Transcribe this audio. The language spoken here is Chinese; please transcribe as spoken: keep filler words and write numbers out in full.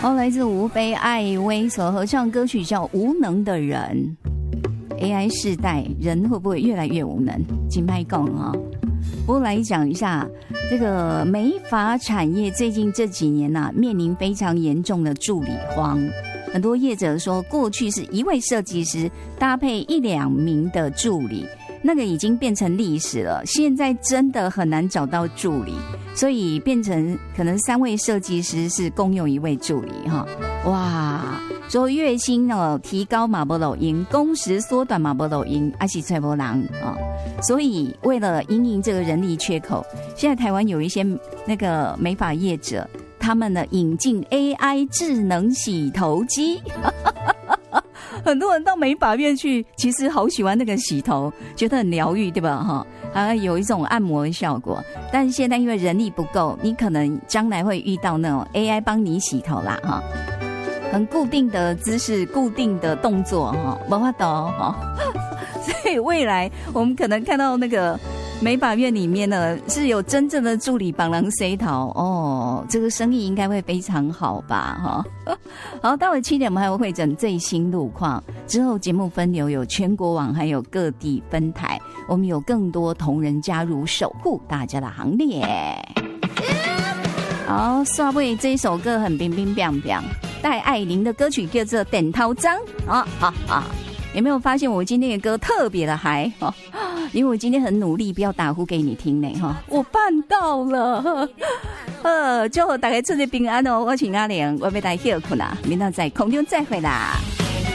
好，来自吴非艾薇所合唱歌曲叫《无能的人》。A I 世代，人会不会越来越无能？金麦讲啊，不过来讲一下这个美发产业，最近这几年呐、啊，面临非常严重的助理荒。很多业者说，过去是一位设计师搭配一两名的助理，那个已经变成历史了。现在真的很难找到助理，所以变成可能三位设计师是共用一位助理哈。哇，说月薪哦提高嘛不漏赢，工时缩短嘛不漏赢，还是吹波浪啊。所以为了因应这个人力缺口，现在台湾有一些那个美发业者。他们呢引进 A I 智能洗头机，很多人到美发院去，其实好喜欢那个洗头，觉得很疗愈，对吧？哈，还有一种按摩的效果。但是现在因为人力不够，你可能将来会遇到那种 A I 帮你洗头啦，哈，很固定的姿势、固定的动作，哈，没法度哈。所以未来我们可能看到那个。美发院里面呢是有真正的助理帮人洗头哦，这个生意应该会非常好吧哈、哦。好，到了七点我们还会会诊最新路况，之后节目分流有全国网还有各地分台，我们有更多同仁加入守护大家的行列。好，刷尾这一首歌很冰冰冰冰，戴爱玲的歌曲叫做《点头章》啊啊啊！有没有发现我今天的歌特别的嗨哈？因为我今天很努力，不要打呼给你听呢哈，我办到了。呃，祝大家出入平安哦！我是阿玲，我要大家休困啦，明天在空中再会啦。